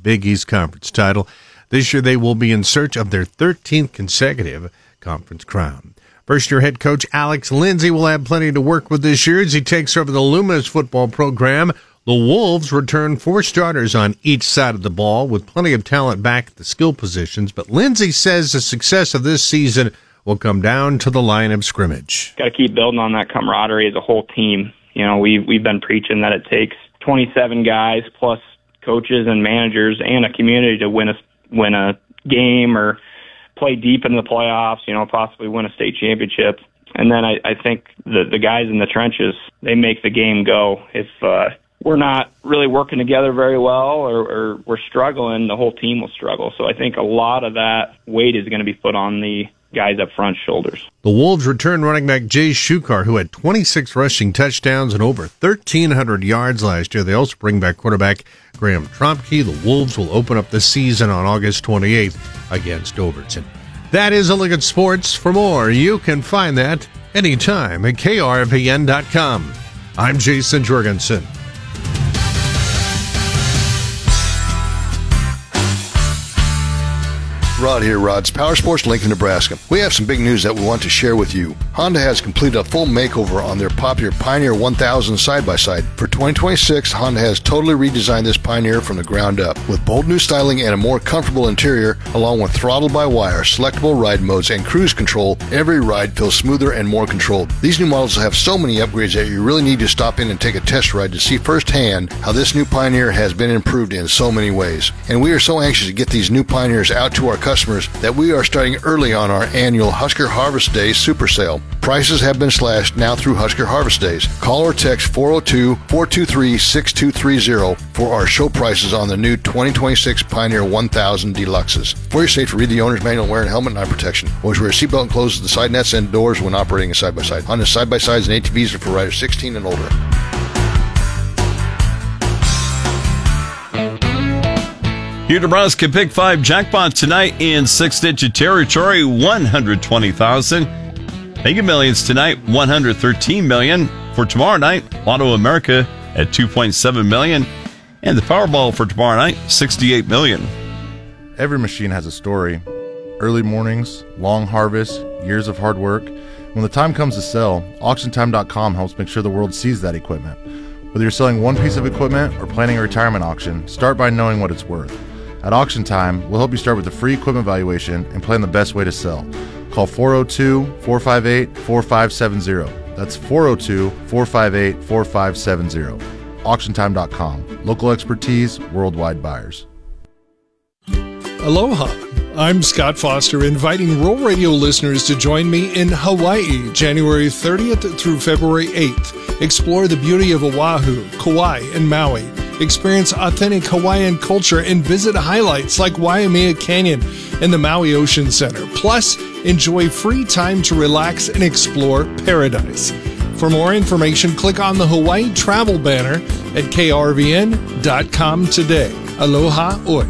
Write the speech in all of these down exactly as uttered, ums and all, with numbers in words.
Big East Conference title. This year they will be in search of their thirteenth consecutive conference crown. First-year head coach Alex Lindsey will have plenty to work with this year as he takes over the Luminous football program. The Wolves return four starters on each side of the ball with plenty of talent back at the skill positions, but Lindsey says the success of this season will come down to the line of scrimmage. Got to keep building on that camaraderie as a whole team. You know, we've, we've been preaching that it takes twenty-seven guys plus coaches and managers and a community to win a, win a game or play deep in the playoffs, you know, possibly win a state championship. And then I, I think the, the guys in the trenches, they make the game go. If uh, we're not really working together very well or, or we're struggling, the whole team will struggle. So I think a lot of that weight is going to be put on the guys up front's shoulders. The Wolves return running back Jay Shukar, who had twenty-six rushing touchdowns and over thirteen hundred yards last year. They also bring back quarterback Graham Tromke. The Wolves will open up the season on August twenty-eighth against Overton. That is a look at sports. For more, you can find that anytime at K R V N dot com. I'm Jason Jorgensen. Rod here, Rod's Power Sports, Lincoln, Nebraska. We have some big news that we want to share with you. Honda has completed a full makeover on their popular Pioneer one thousand side-by-side. For twenty twenty-six, Honda has totally redesigned this Pioneer from the ground up. With bold new styling and a more comfortable interior, along with throttle-by-wire, selectable ride modes, and cruise control, every ride feels smoother and more controlled. These new models have so many upgrades that you really need to stop in and take a test ride to see firsthand how this new Pioneer has been improved in so many ways. And we are so anxious to get these new Pioneers out to our customers that we are starting early on our annual Husker Harvest Day Super Sale. Prices have been slashed now through Husker Harvest Days. Call or text four oh two, four two three, six two three zero for our show prices on the new twenty twenty-six Pioneer one thousand Deluxes. For your safety, read the owner's manual, wear a helmet and eye protection. Always wear a seatbelt and close the side nets and doors when operating a side-by-side. Honda side-by-sides and A T Vs are for riders sixteen and older. Your Nebraska Pick five jackpot tonight in six-digit territory, one hundred twenty thousand dollars. Mega Millions tonight, one hundred thirteen million dollars. For tomorrow night, Lotto America at two point seven million dollars. And the Powerball for tomorrow night, sixty-eight million dollars. Every machine has a story. Early mornings, long harvests, years of hard work. When the time comes to sell, auction time dot com helps make sure the world sees that equipment. Whether you're selling one piece of equipment or planning a retirement auction, start by knowing what it's worth. At Auction Time, we'll help you start with a free equipment valuation and plan the best way to sell. Call four oh two, four five eight, four five seven zero. That's four oh two, four five eight, four five seven zero. auction time dot com. Local expertise, worldwide buyers. Aloha. I'm Scott Foster, inviting Rural Radio listeners to join me in Hawaii, January thirtieth through February eighth. Explore the beauty of Oahu, Kauai, and Maui. Experience authentic Hawaiian culture and visit highlights like Waimea Canyon and the Maui Ocean Center. Plus, enjoy free time to relax and explore paradise. For more information, click on the Hawaii travel banner at K R V N dot com today. Aloha oi.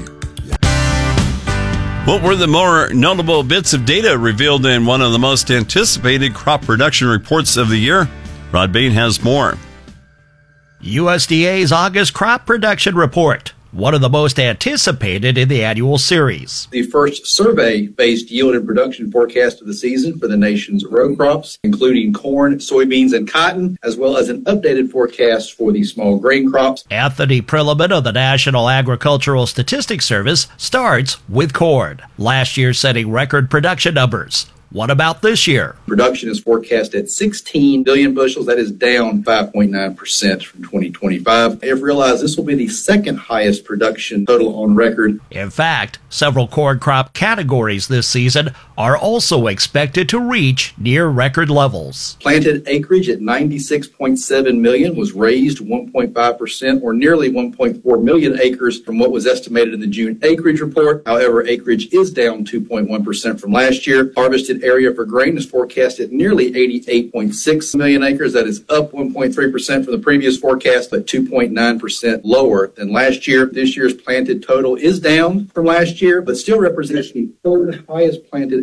What were the more notable bits of data revealed in one of the most anticipated crop production reports of the year? Rod Bain has more. U S D A's August Crop Production Report, one of the most anticipated in the annual series. The first survey-based yield and production forecast of the season for the nation's row crops, including corn, soybeans, and cotton, as well as an updated forecast for the small grain crops. Anthony Prilliman of the National Agricultural Statistics Service starts with corn, last year setting record production numbers. What about this year? Production is forecast at sixteen billion bushels. That is down five point nine percent from twenty twenty-five. I have realized this will be the second highest production total on record. In fact, several corn crop categories this season are also expected to reach near record levels. Planted acreage at ninety-six point seven million was raised one point five percent, or nearly one point four million acres from what was estimated in the June acreage report. However, acreage is down two point one percent from last year. Harvested area for grain is forecast at nearly eighty-eight point six million acres. That is up one point three percent from the previous forecast, but two point nine percent lower than last year. This year's planted total is down from last year, but still represents the third highest planted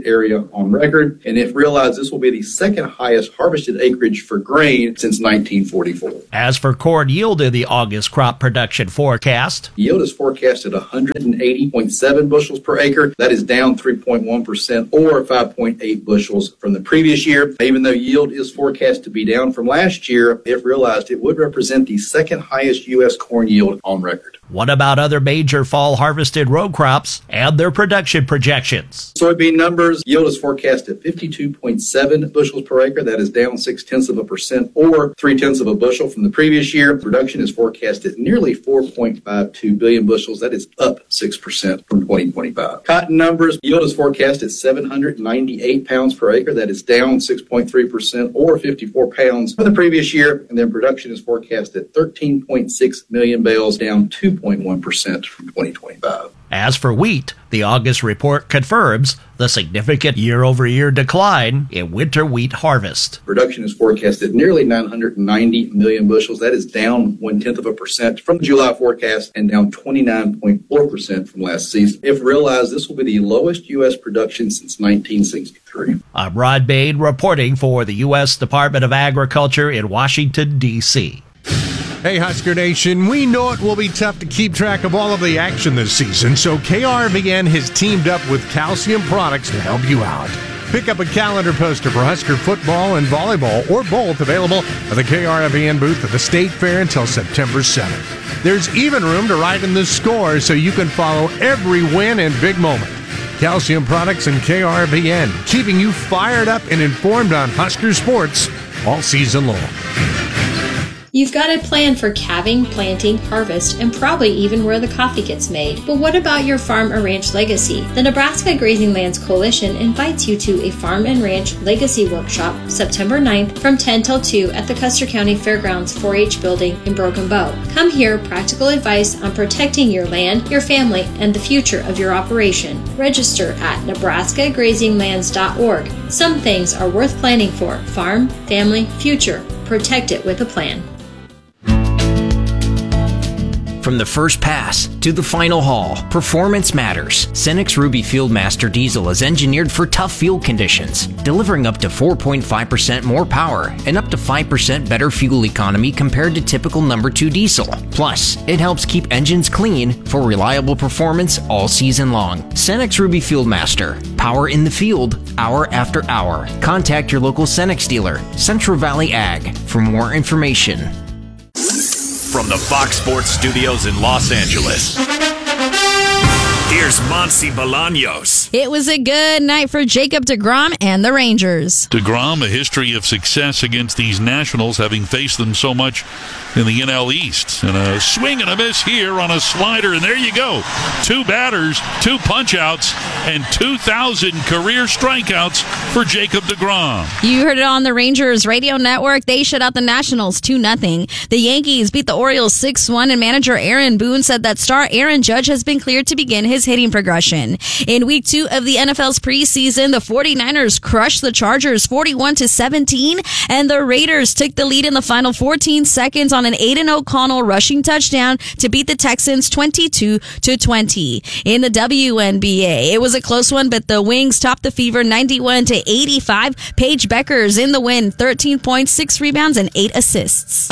harvested area on record. And if realized, this will be the second highest harvested acreage for grain since nineteen forty-four. As for corn yield in the August crop production forecast, yield is forecasted one hundred eighty point seven bushels per acre. That is down three point one percent or five point eight bushels from the previous year. Even though yield is forecast to be down from last year, if realized, it would represent the second highest U S corn yield on record. What about other major fall harvested row crops and their production projections? Soybean numbers, yield is forecast at fifty-two point seven bushels per acre. That is down six tenths of a percent or three tenths of a bushel from the previous year. Production is forecast at nearly four point five two billion bushels. That is up six percent from twenty twenty-five. Cotton numbers, yield is forecast at seven hundred ninety-eight pounds per acre. That is down six point three percent or fifty-four pounds from the previous year. And then production is forecast at thirteen point six million bales, down two point one percent from twenty twenty-five. As for wheat, the August report confirms the significant year-over-year decline in winter wheat harvest. Production is forecast at nearly nine hundred ninety million bushels. That is down one-tenth of a percent from the July forecast and down twenty-nine point four percent from last season. If realized, this will be the lowest U S production since nineteen sixty-three. I'm Rod Bain reporting for the U S Department of Agriculture in Washington, D C Hey, Husker Nation, we know it will be tough to keep track of all of the action this season, so K R V N has teamed up with Calcium Products to help you out. Pick up a calendar poster for Husker football and volleyball, or both, available at the K R V N booth at the State Fair until September seventh. There's even room to write in the score so you can follow every win and big moment. Calcium Products and K R V N, keeping you fired up and informed on Husker sports all season long. You've got a plan for calving, planting, harvest, and probably even where the coffee gets made. But what about your farm or ranch legacy? The Nebraska Grazing Lands Coalition invites you to a Farm and Ranch Legacy Workshop September ninth from ten till two at the Custer County Fairgrounds four H building in Broken Bow. Come hear practical advice on protecting your land, your family, and the future of your operation. Register at nebraska grazing lands dot org. Some things are worth planning for. Farm, family, future. Protect it with a plan. From the first pass to the final haul, performance matters. Cenex Ruby Fieldmaster Diesel is engineered for tough field conditions, delivering up to four point five percent more power and up to five percent better fuel economy compared to typical number two diesel. Plus, it helps keep engines clean for reliable performance all season long. Cenex Ruby Fieldmaster. Power in the field, hour after hour. Contact your local Cenex dealer, Central Valley Ag, for more information. From the Fox Sports Studios in Los Angeles, here's Monty Bolaños. It was a good night for Jacob deGrom and the Rangers. deGrom, a history of success against these Nationals, having faced them so much in the N L East. And a swing and a miss here on a slider, and there you go. Two batters, two punch-outs, and two thousand career strikeouts for Jacob deGrom. You heard it on the Rangers radio network. They shut out the Nationals two nothing. The Yankees beat the Orioles six one, and manager Aaron Boone said that star Aaron Judge has been cleared to begin his hitting progression. In week two of the N F L's preseason, the 49ers crushed the Chargers forty-one to seventeen, and the Raiders took the lead in the final fourteen seconds on an Aiden O'Connell rushing touchdown to beat the Texans twenty-two to twenty. In the W N B A, it was a close one, but the Wings topped the Fever ninety-one to eighty-five. Paige Beckers in the win, thirteen points, six rebounds, and eight assists.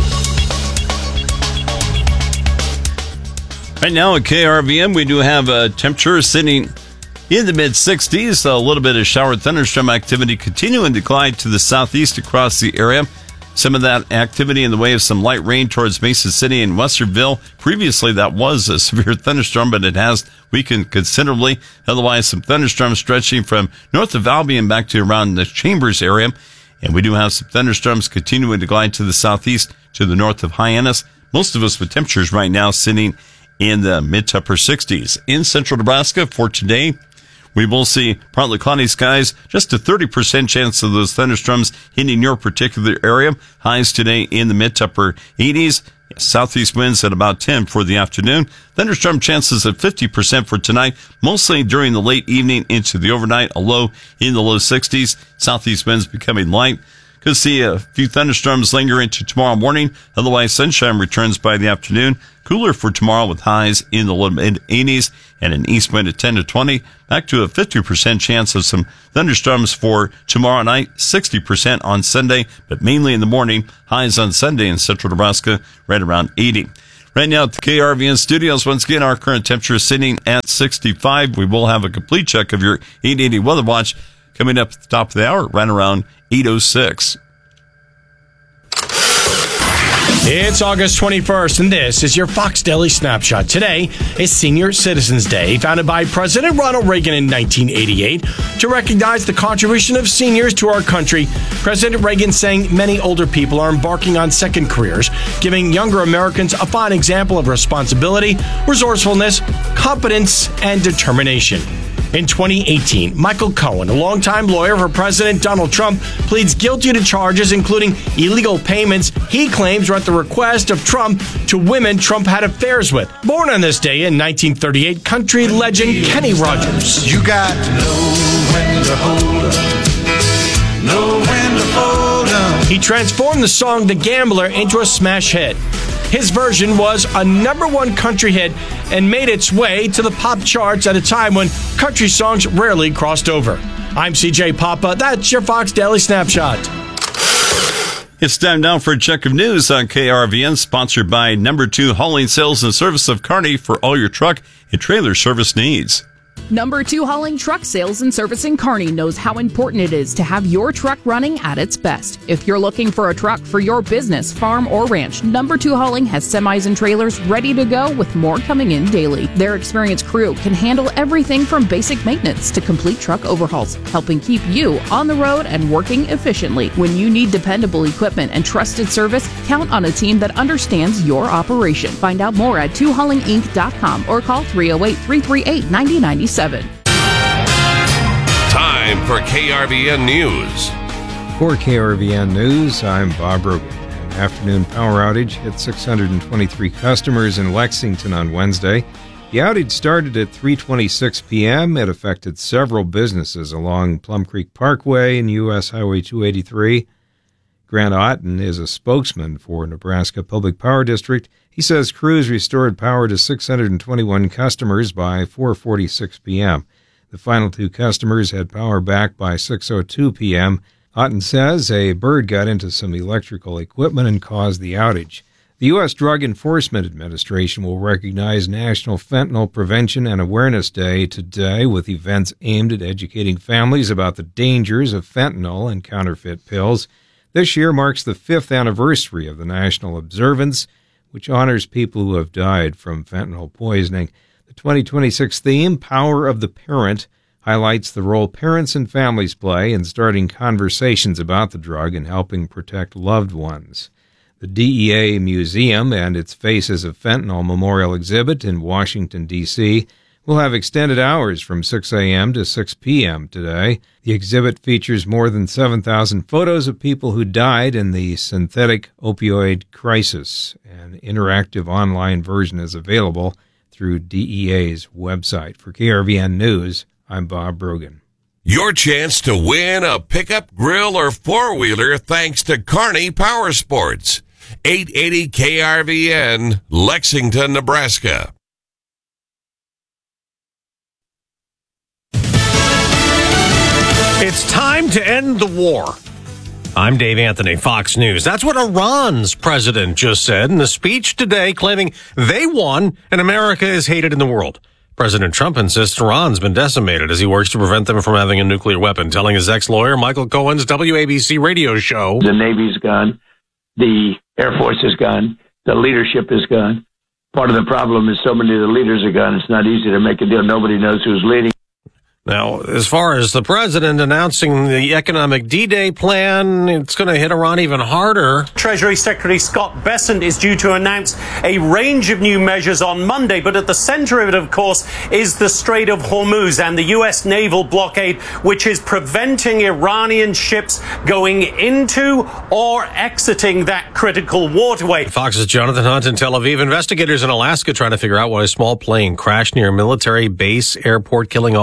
Right now at K R V M, we do have a temperature sitting in the mid sixties. A little bit of shower thunderstorm activity continuing to glide to the southeast across the area. Some of that activity in the way of some light rain towards Mesa City and Westerville. Previously, that was a severe thunderstorm, but it has weakened considerably. Otherwise, some thunderstorms stretching from north of Albion back to around the Chambers area. And we do have some thunderstorms continuing to glide to the southeast to the north of Hyannis. Most of us with temperatures right now sitting in the mid to upper sixties. In central Nebraska for today, we will see partly cloudy skies, just a thirty percent chance of those thunderstorms hitting your particular area. Highs today in the mid to upper eighties. Southeast winds at about ten for the afternoon. Thunderstorm chances at fifty percent for tonight, mostly during the late evening into the overnight, a low in the low sixties. Southeast winds becoming light. Could see a few thunderstorms linger into tomorrow morning. Otherwise, sunshine returns by the afternoon. Cooler for tomorrow with highs in the low to mid eighties and an east wind at ten to twenty. Back to a fifty percent chance of some thunderstorms for tomorrow night, sixty percent on Sunday, but mainly in the morning. Highs on Sunday in central Nebraska right around eighty. Right now at the K R V N studios, once again, our current temperature is sitting at sixty-five. We will have a complete check of your eight eighty weather watch coming up at the top of the hour, right around eight oh six. It's August twenty-first, and this is your Fox Daily Snapshot. Today is Senior Citizens Day, founded by President Ronald Reagan in nineteen eighty-eight to recognize the contribution of seniors to our country. President Reagan saying many older people are embarking on second careers, giving younger Americans a fine example of responsibility, resourcefulness, competence, and determination. In twenty eighteen, Michael Cohen, a longtime lawyer for President Donald Trump, pleads guilty to charges including illegal payments he claims were at the request of Trump to women Trump had affairs with. Born on this day in nineteen thirty-eight, country legend Kenny Rogers. You got to know when to hold up, know when to fold up. He transformed the song The Gambler into a smash hit. His version was a number one country hit and made its way to the pop charts at a time when country songs rarely crossed over. I'm C J Papa. That's your Fox Daily Snapshot. It's time now for a check of news on K R V N, sponsored by Number Two Hauling Sales and Service of Kearney for all your truck and trailer service needs. Number Two Hauling Truck Sales and Service in Kearney knows how important it is to have your truck running at its best. If you're looking for a truck for your business, farm, or ranch, Number Two Hauling has semis and trailers ready to go with more coming in daily. Their experienced crew can handle everything from basic maintenance to complete truck overhauls, helping keep you on the road and working efficiently. When you need dependable equipment and trusted service, count on a team that understands your operation. Find out more at two hauling inc dot com or call three oh eight, three three eight, nine oh nine seven. Time for K R V N News. For K R V N News, I'm Bob Rogan. An afternoon power outage hit six hundred twenty-three customers in Lexington on Wednesday. The outage started at three twenty-six p.m. It affected several businesses along Plum Creek Parkway and U S Highway two eighty-three. Grant Otten is a spokesman for Nebraska Public Power District. He says crews restored power to six hundred twenty-one customers by four forty-six p.m. The final two customers had power back by six oh two p.m. Otten says a bird got into some electrical equipment and caused the outage. The U S Drug Enforcement Administration will recognize National Fentanyl Prevention and Awareness Day today with events aimed at educating families about the dangers of fentanyl and counterfeit pills. This year marks the fifth anniversary of the national observance, which honors people who have died from fentanyl poisoning. The twenty twenty-six theme, Power of the Parent, highlights the role parents and families play in starting conversations about the drug and helping protect loved ones. The D E A Museum and its Faces of Fentanyl Memorial Exhibit in Washington, D C will have extended hours from six a.m. to six p.m. today. The exhibit features more than seven thousand photos of people who died in the synthetic opioid crisis. An interactive online version is available through D E A's website. For K R V N News, I'm Bob Brogan. Your chance to win a pickup, grill, or four-wheeler thanks to Kearney Power Sports. eight eighty K R V N, Lexington, Nebraska. It's time to end the war. I'm Dave Anthony, Fox News. That's what Iran's president just said in a speech today, claiming they won and America is hated in the world. President Trump insists Iran's been decimated as he works to prevent them from having a nuclear weapon, telling his ex-lawyer Michael Cohen's W A B C radio show. The Navy's gone. The Air Force is gone. The leadership is gone. Part of the problem is so many of the leaders are gone. It's not easy to make a deal. Nobody knows who's leading. Now, as far as the president announcing the economic D-Day plan, it's going to hit Iran even harder. Treasury Secretary Scott Bessent is due to announce a range of new measures on Monday, but at the center of it, of course, is the Strait of Hormuz and the U S naval blockade, which is preventing Iranian ships going into or exiting that critical waterway. Fox's Jonathan Hunt in Tel Aviv. Investigators in Alaska trying to figure out why a small plane crashed near a military base airport, killing all eight people.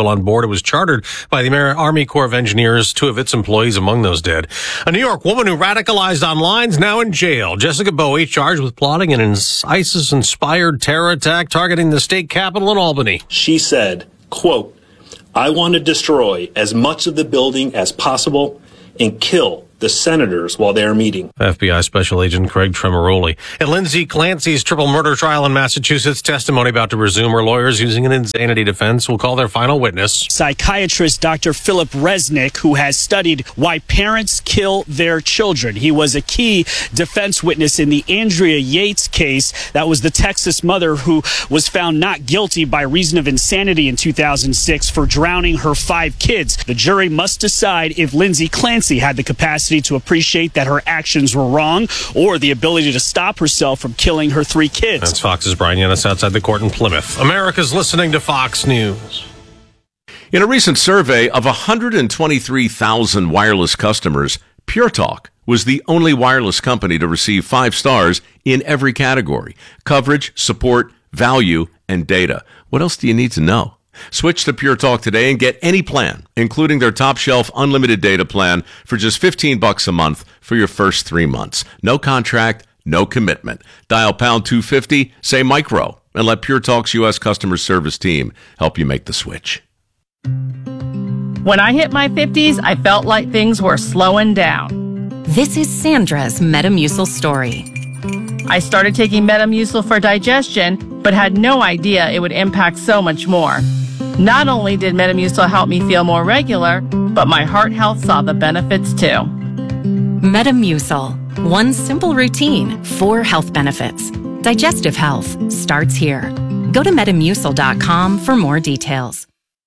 people on board. It was chartered by the Amer- Army Corps of Engineers, two of its employees among those dead. A New York woman who radicalized online is now in jail. Jessica Bowie charged with plotting an ISIS-inspired terror attack targeting the state capitol in Albany. She said, quote, "I want to destroy as much of the building as possible and kill the senators while they are meeting." F B I Special Agent Craig Tremoroli. At Lindsay Clancy's triple murder trial in Massachusetts, testimony about to resume. Her lawyers, using an insanity defense, will call their final witness. Psychiatrist Doctor Philip Resnick, who has studied why parents kill their children. He was a key defense witness in the Andrea Yates case. That was the Texas mother who was found not guilty by reason of insanity in two thousand six for drowning her five kids. The jury must decide if Lindsay Clancy had the capacity to appreciate that her actions were wrong or the ability to stop herself from killing her three kids. That's Fox's Brian Yanis outside the court in Plymouth. America's listening to Fox News. In a recent survey of one hundred twenty-three thousand wireless customers, Pure Talk was the only wireless company to receive five stars in every category: coverage, support, value, and data. What else do you need to know? Switch to Pure Talk today and get any plan, including their top shelf unlimited data plan, for just fifteen bucks a month for your first three months. No contract, no commitment. Dial pound two fifty, say micro, and let Pure Talk's U S customer service team help you make the switch. When I hit my fifties, I felt like things were slowing down. This is Sandra's Metamucil story. I started taking Metamucil for digestion, but had no idea it would impact so much more. Not only did Metamucil help me feel more regular, but my heart health saw the benefits too. Metamucil. One simple routine, four health benefits. Digestive health starts here. Go to metamucil dot com for more details.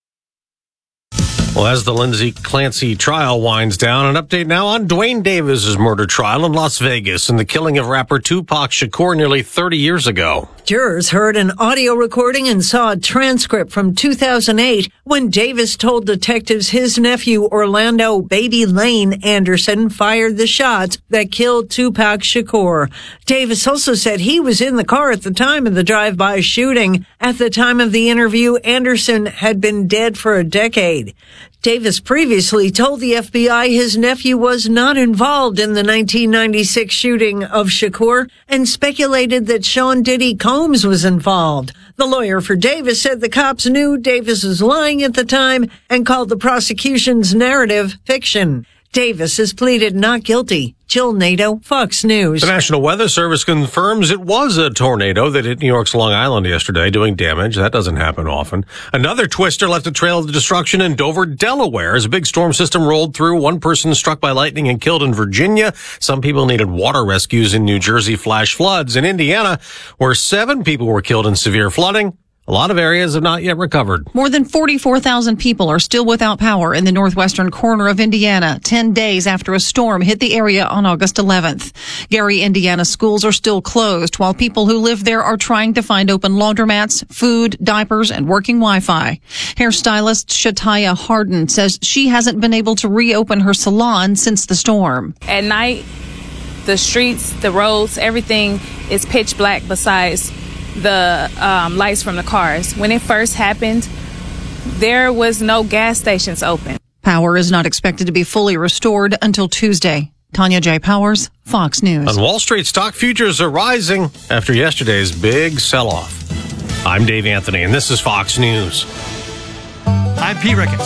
Well, as the Lindsay Clancy trial winds down, an update now on Dwayne Davis's murder trial in Las Vegas and the killing of rapper Tupac Shakur nearly thirty years ago. Jurors heard an audio recording and saw a transcript from two thousand eight when Davis told detectives his nephew Orlando Baby Lane Anderson fired the shots that killed Tupac Shakur. Davis also said he was in the car at the time of the drive-by shooting. At the time of the interview, Anderson had been dead for a decade. Davis previously told the F B I his nephew was not involved in the nineteen ninety-six shooting of Shakur and speculated that Sean Diddy Combs was involved. The lawyer for Davis said the cops knew Davis was lying at the time and called the prosecution's narrative fiction. Davis has pleaded not guilty. Jill Nato, Fox News. The National Weather Service confirms it was a tornado that hit New York's Long Island yesterday, doing damage. That doesn't happen often. Another twister left a trail of destruction in Dover, Delaware, as a big storm system rolled through. One person struck by lightning and killed in Virginia. Some people needed water rescues in New Jersey. Flash floods in Indiana, where seven people were killed in severe flooding. A lot of areas have not yet recovered. More than forty-four thousand people are still without power in the northwestern corner of Indiana, ten days after a storm hit the area on August eleventh. Gary, Indiana schools are still closed, while people who live there are trying to find open laundromats, food, diapers, and working Wi-Fi. Hairstylist Shataya Harden says she hasn't been able to reopen her salon since the storm. At night, the streets, the roads, everything is pitch black besides the um, lights from the cars. When it first happened, there was no gas stations open. Power is not expected to be fully restored until Tuesday. Tanya J. Powers, Fox News. On Wall Street, stock futures are rising after yesterday's big sell-off. I'm Dave Anthony, and this is Fox News. I'm Pete Ricketts.